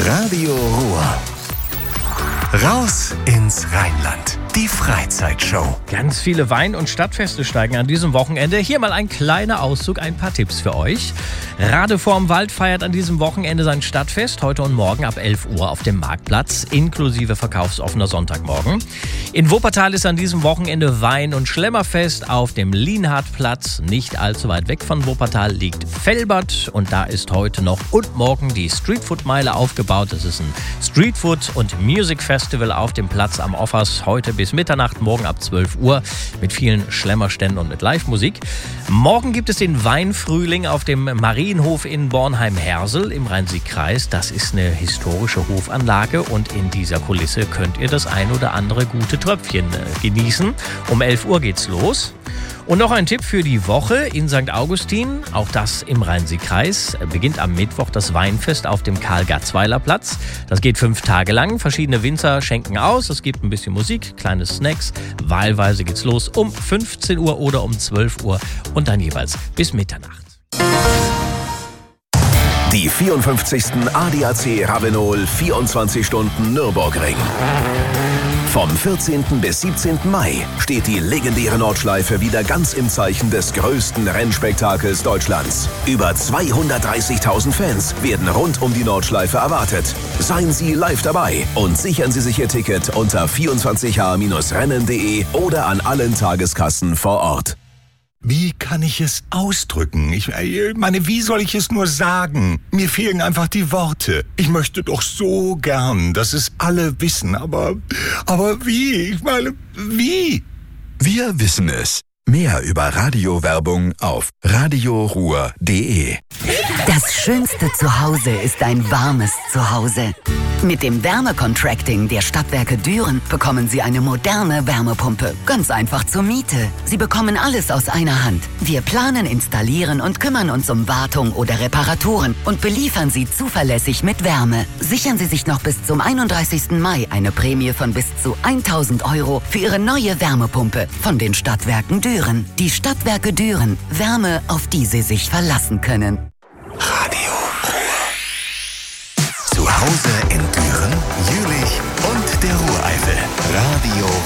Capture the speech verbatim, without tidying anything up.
Radio Ruhr. Raus ins Rheinland. Die Freizeitshow. Ganz viele Wein- und Stadtfeste steigen an diesem Wochenende. Hier mal ein kleiner Auszug, ein paar Tipps für euch. Rade vorm Wald feiert an diesem Wochenende sein Stadtfest. Heute und morgen ab elf Uhr auf dem Marktplatz, inklusive verkaufsoffener Sonntagmorgen. In Wuppertal ist an diesem Wochenende Wein- und Schlemmerfest auf dem Lienhardplatz. Nicht allzu weit weg von Wuppertal liegt Velbert. Und da ist heute noch und morgen die Streetfood-Meile aufgebaut. Das ist ein Streetfood- und Music Festival auf dem Platz am Offers. Heute bis Mitternacht, morgen ab zwölf Uhr mit vielen Schlemmerständen und mit Live-Musik. Morgen gibt es den Weinfrühling auf dem Marienhof in Bornheim-Hersel im Rhein-Sieg-Kreis. Das ist eine historische Hofanlage und in dieser Kulisse könnt ihr das ein oder andere gute Tröpfchen genießen. Um elf Uhr geht's los. Und noch ein Tipp für die Woche in Sankt Augustin, auch das im Rhein-Sieg-Kreis, beginnt am Mittwoch das Weinfest auf dem Karl-Gatzweiler-Platz. Das geht fünf Tage lang, verschiedene Winzer schenken aus, es gibt ein bisschen Musik, kleine Snacks, wahlweise geht's los um fünfzehn Uhr oder um zwölf Uhr und dann jeweils bis Mitternacht. Die vierundfünfzigsten A D A C Ravenol vierundzwanzig Stunden Nürburgring. Vom vierzehnten bis siebzehnten Mai steht die legendäre Nordschleife wieder ganz im Zeichen des größten Rennspektakels Deutschlands. Über zweihundertdreißigtausend Fans werden rund um die Nordschleife erwartet. Seien Sie live dabei und sichern Sie sich Ihr Ticket unter vierundzwanzig h rennen punkt de oder an allen Tageskassen vor Ort. Wie kann ich es ausdrücken? Ich meine, wie soll ich es nur sagen? Mir fehlen einfach die Worte. Ich möchte doch so gern, dass es alle wissen, aber, aber wie? Ich meine, wie? Wir wissen es. Mehr über Radiowerbung auf radioruhr punkt de. Das schönste Zuhause ist ein warmes Zuhause. Mit dem Wärmecontracting der Stadtwerke Düren bekommen Sie eine moderne Wärmepumpe. Ganz einfach zur Miete. Sie bekommen alles aus einer Hand. Wir planen, installieren und kümmern uns um Wartung oder Reparaturen und beliefern Sie zuverlässig mit Wärme. Sichern Sie sich noch bis zum einunddreißigsten Mai eine Prämie von bis zu tausend Euro für Ihre neue Wärmepumpe von den Stadtwerken Düren. Die Stadtwerke Düren. Wärme, auf die Sie sich verlassen können.